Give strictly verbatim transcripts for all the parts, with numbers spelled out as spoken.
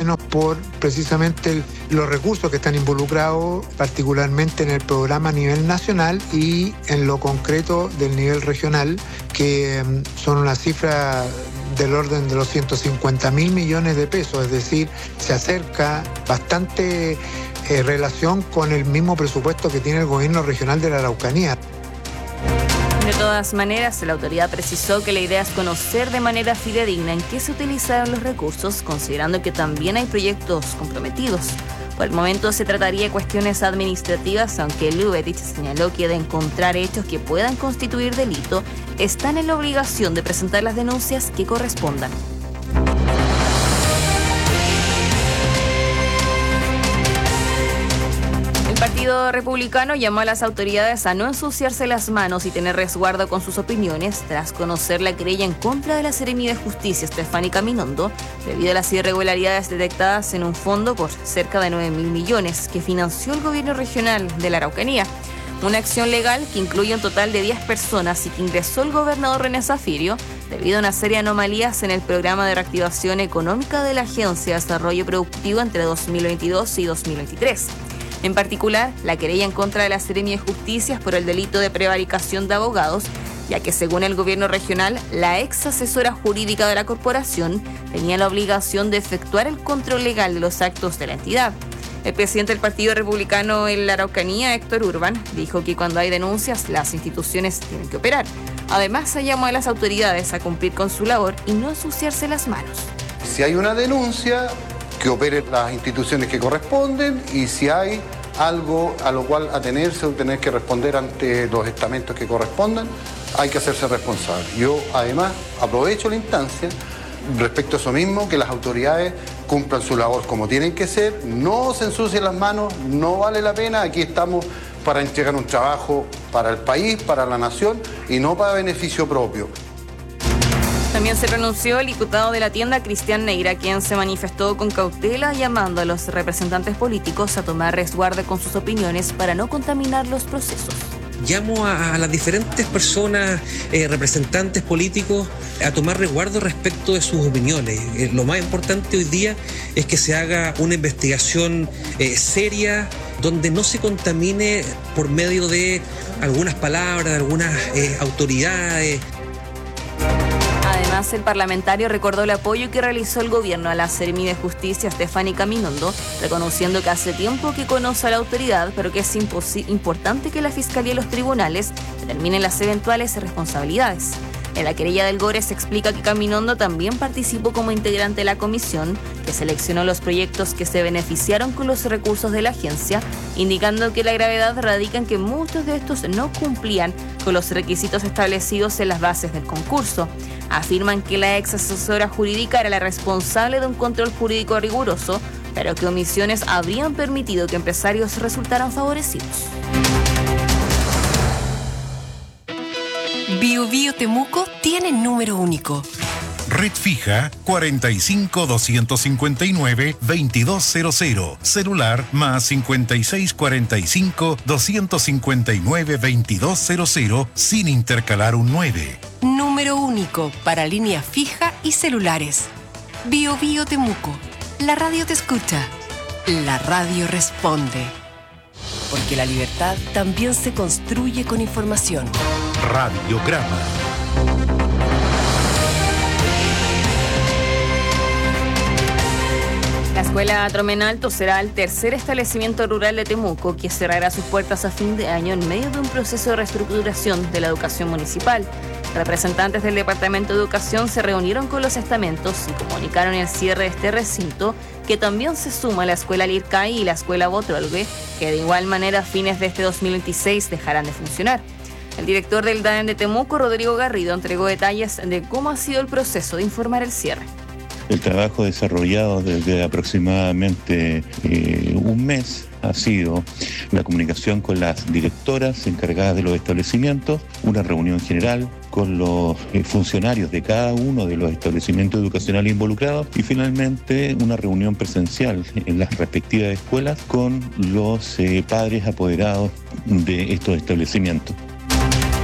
menos por precisamente el, los recursos que están involucrados, particularmente en el programa a nivel nacional y en lo concreto del nivel regional, que um, son una cifra del orden de los ciento cincuenta mil millones de pesos, es decir, se acerca bastante eh, relación con el mismo presupuesto que tiene el gobierno regional de la Araucanía. De todas maneras, la autoridad precisó que la idea es conocer de manera fidedigna en qué se utilizaron los recursos, considerando que también hay proyectos comprometidos. Por el momento se trataría de cuestiones administrativas, aunque Lubetich señaló que de encontrar hechos que puedan constituir delito, están en la obligación de presentar las denuncias que correspondan. El Partido Republicano llamó a las autoridades a no ensuciarse las manos y tener resguardo con sus opiniones tras conocer la querella en contra de la Seremi de Justicia, Estefany Caminondo, debido a las irregularidades detectadas en un fondo por cerca de nueve mil millones que financió el gobierno regional de la Araucanía. Una acción legal que incluye un total de diez personas y que ingresó el gobernador René Zafirio debido a una serie de anomalías en el programa de reactivación económica de la Agencia de Desarrollo Productivo entre dos mil veintidós y dos mil veintitrés. En particular, la querella en contra de la Seremi de Justicia es por el delito de prevaricación de abogados, ya que según el gobierno regional, la ex asesora jurídica de la corporación tenía la obligación de efectuar el control legal de los actos de la entidad. El presidente del Partido Republicano en la Araucanía, Héctor Urban, dijo que cuando hay denuncias, las instituciones tienen que operar. Además, se llamó a las autoridades a cumplir con su labor y no ensuciarse las manos. Si hay una denuncia, que operen las instituciones que corresponden, y si hay algo a lo cual atenerse o tener que responder ante los estamentos que correspondan, hay que hacerse responsable. Yo además aprovecho la instancia respecto a eso mismo, que las autoridades cumplan su labor como tienen que ser, no se ensucien las manos, no vale la pena. Aquí estamos para entregar un trabajo para el país, para la nación y no para beneficio propio. También se pronunció el diputado de la tienda, Cristian Neira, quien se manifestó con cautela llamando a los representantes políticos a tomar resguardo con sus opiniones para no contaminar los procesos. Llamo a, a las diferentes personas, eh, representantes políticos, a tomar resguardo respecto de sus opiniones. Eh, lo más importante hoy día es que se haga una investigación eh, seria, donde no se contamine por medio de algunas palabras, de algunas eh, autoridades. Además, el parlamentario recordó el apoyo que realizó el gobierno a la Seremi de Justicia, Estefany Caminondo, reconociendo que hace tiempo que conoce a la autoridad, pero que es importante que la Fiscalía y los tribunales determinen las eventuales responsabilidades. En la querella del Gore se explica que Caminondo también participó como integrante de la comisión que seleccionó los proyectos que se beneficiaron con los recursos de la agencia, indicando que la gravedad radica en que muchos de estos no cumplían con los requisitos establecidos en las bases del concurso. Afirman que la ex asesora jurídica era la responsable de un control jurídico riguroso, pero que omisiones habrían permitido que empresarios resultaran favorecidos. Bio Bio Temuco tiene número único. Red fija cuarenta y cinco, doscientos cincuenta y nueve, veintidós cero cero. Celular más cincuenta y seis, cuarenta y cinco, doscientos cincuenta y nueve, veintidós cero cero sin intercalar un nueve. Número único para línea fija y celulares. Bio Bio Temuco. La radio te escucha. La radio responde. Porque la libertad también se construye con información. Radiograma. La Escuela Tromen Alto será el tercer establecimiento rural de Temuco que cerrará sus puertas a fin de año en medio de un proceso de reestructuración de la educación municipal. Representantes del Departamento de Educación se reunieron con los estamentos y comunicaron el cierre de este recinto, que también se suma a la Escuela Lircay y la Escuela Botrolgue, que de igual manera a fines de este dos mil veintiséis dejarán de funcionar. El director del D A E M de Temuco, Rodrigo Garrido, entregó detalles de cómo ha sido el proceso de informar el cierre. El trabajo desarrollado desde aproximadamente eh, un mes ha sido la comunicación con las directoras encargadas de los establecimientos, una reunión general con los eh, funcionarios de cada uno de los establecimientos educacionales involucrados y finalmente una reunión presencial en las respectivas escuelas con los eh, padres apoderados de estos establecimientos. El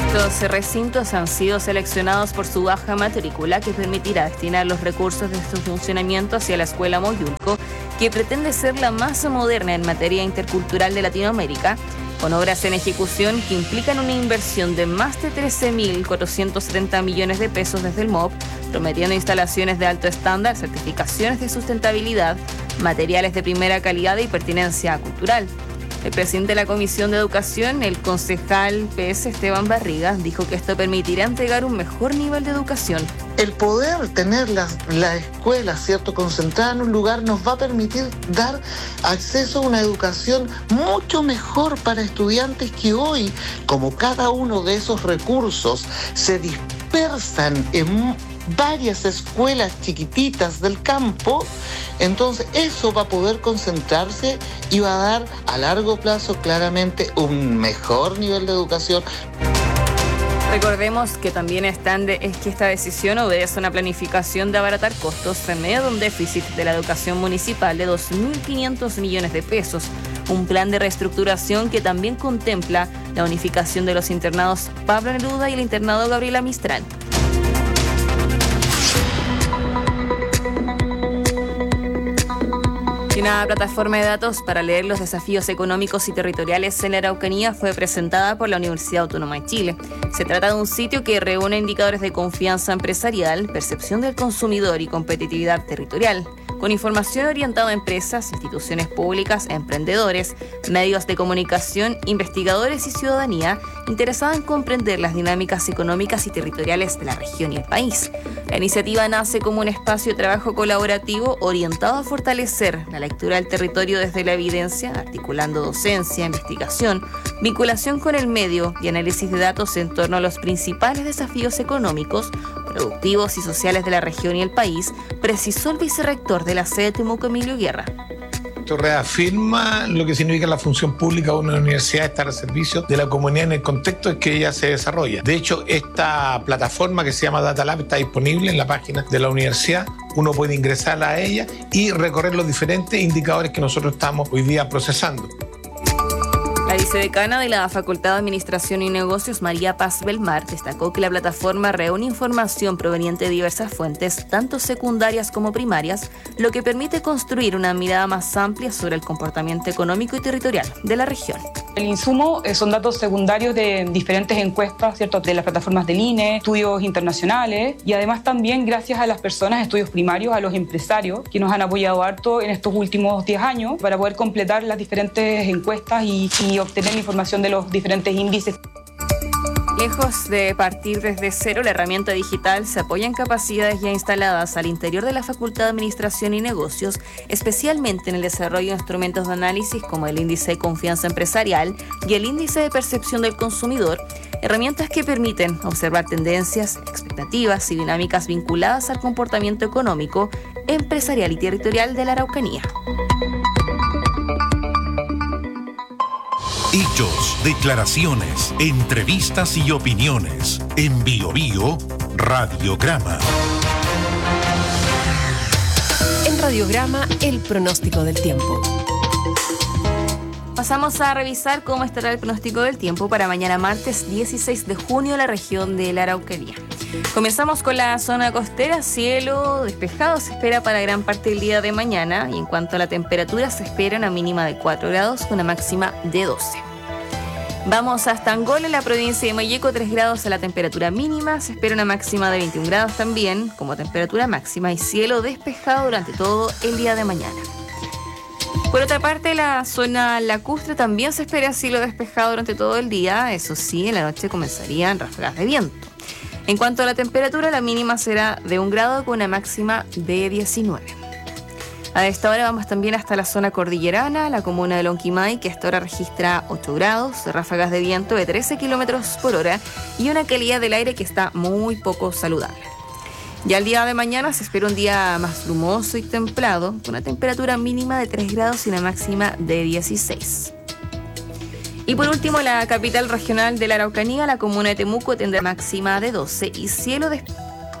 Estos recintos han sido seleccionados por su baja matrícula, que permitirá destinar los recursos de su funcionamiento hacia la Escuela Moyulco, que pretende ser la más moderna en materia intercultural de Latinoamérica, con obras en ejecución que implican una inversión de más de trece mil cuatrocientos setenta millones de pesos desde el M O B, prometiendo instalaciones de alto estándar, certificaciones de sustentabilidad, materiales de primera calidad y pertinencia cultural. El presidente de la Comisión de Educación, el concejal P S Esteban Barriga, dijo que esto permitirá entregar un mejor nivel de educación. El poder tener la, la escuela, ¿cierto?, concentrada en un lugar nos va a permitir dar acceso a una educación mucho mejor para estudiantes que hoy, como cada uno de esos recursos se dispersan en varias escuelas chiquititas del campo, entonces eso va a poder concentrarse y va a dar a largo plazo claramente un mejor nivel de educación. Recordemos que también están de, es que esta decisión obedece a una planificación de abaratar costos en medio de un déficit de la educación municipal de dos mil quinientos millones de pesos. Un plan de reestructuración que también contempla la unificación de los internados Pablo Neruda y el internado Gabriela Mistral. Una plataforma de datos para leer los desafíos económicos y territoriales en la Araucanía fue presentada por la Universidad Autónoma de Chile. Se trata de un sitio que reúne indicadores de confianza empresarial, percepción del consumidor y competitividad territorial, con información orientada a empresas, instituciones públicas, emprendedores, medios de comunicación, investigadores y ciudadanía interesada en comprender las dinámicas económicas y territoriales de la región y el país. La iniciativa nace como un espacio de trabajo colaborativo orientado a fortalecer la lectura del territorio desde la evidencia, articulando docencia, investigación, vinculación con el medio y análisis de datos en torno a los principales desafíos económicos, productivos y sociales de la región y el país, precisó el vicerrector de la sede Temuco, Emilio Guerra. Esto reafirma lo que significa la función pública de una universidad, estar al servicio de la comunidad en el contexto en que ella se desarrolla. De hecho, esta plataforma que se llama Data Lab está disponible en la página de la universidad. Uno puede ingresar a ella y recorrer los diferentes indicadores que nosotros estamos hoy día procesando. La vicedecana de la Facultad de Administración y Negocios, María Paz Belmar, destacó que la plataforma reúne información proveniente de diversas fuentes, tanto secundarias como primarias, lo que permite construir una mirada más amplia sobre el comportamiento económico y territorial de la región. El insumo eh, son datos secundarios de diferentes encuestas, ¿cierto?, de las plataformas del I N E, estudios internacionales y además también gracias a las personas, estudios primarios, a los empresarios que nos han apoyado harto en estos últimos diez años para poder completar las diferentes encuestas y, y obtener la información de los diferentes índices. Lejos de partir desde cero, la herramienta digital se apoya en capacidades ya instaladas al interior de la Facultad de Administración y Negocios, especialmente en el desarrollo de instrumentos de análisis como el índice de confianza empresarial y el índice de percepción del consumidor, herramientas que permiten observar tendencias, expectativas y dinámicas vinculadas al comportamiento económico, empresarial y territorial de la Araucanía. Hechos, declaraciones, entrevistas y opiniones. En Bio Bio, Radiograma. En Radiograma, el pronóstico del tiempo. Pasamos a revisar cómo estará el pronóstico del tiempo para mañana martes dieciséis de junio en la región de la Araucanía. Comenzamos con la zona costera, cielo despejado se espera para gran parte del día de mañana y en cuanto a la temperatura se espera una mínima de cuatro grados con una máxima de doce. Vamos hasta Angola, en la provincia de Moyeco, tres grados a la temperatura mínima, se espera una máxima de veintiún grados también como temperatura máxima y cielo despejado durante todo el día de mañana. Por otra parte, la zona lacustre también se espera cielo despejado durante todo el día, eso sí, en la noche comenzarían ráfagas de viento. En cuanto a la temperatura, la mínima será de un grado con una máxima de diecinueve. A esta hora vamos también hasta la zona cordillerana, la comuna de Lonquimay, que hasta ahora registra ocho grados, ráfagas de viento de trece kilómetros por hora y una calidad del aire que está muy poco saludable. Ya el día de mañana se espera un día más brumoso y templado, con una temperatura mínima de tres grados y una máxima de dieciséis. Y por último, la capital regional de la Araucanía, la comuna de Temuco, tendrá máxima de doce y cielo de...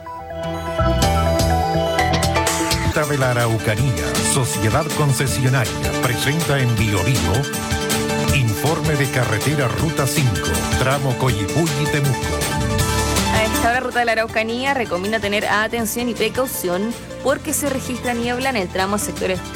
de la Araucanía, Sociedad Concesionaria, presenta en Bio Bio informe de carretera Ruta cinco, tramo Coyipulli-Temuco. A esta hora, Ruta de la Araucanía recomienda tener atención y precaución porque se registra niebla en el tramo sectores